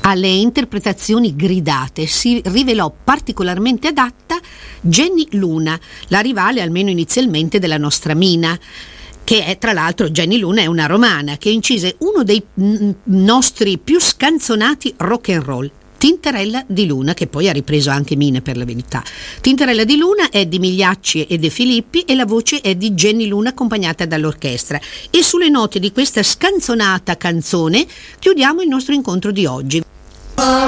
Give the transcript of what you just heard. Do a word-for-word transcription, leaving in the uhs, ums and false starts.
alle interpretazioni gridate si rivelò particolarmente adatta Jenny Luna, la rivale almeno inizialmente della nostra Mina, che è tra l'altro Jenny Luna è una romana che incise uno dei n- nostri più scanzonati rock and roll, Tintarella di Luna, che poi ha ripreso anche Mina per la verità. Tintarella di Luna è di Migliacci e De Filippi e la voce è di Jenny Luna accompagnata dall'orchestra. E sulle note di questa scanzonata canzone chiudiamo il nostro incontro di oggi.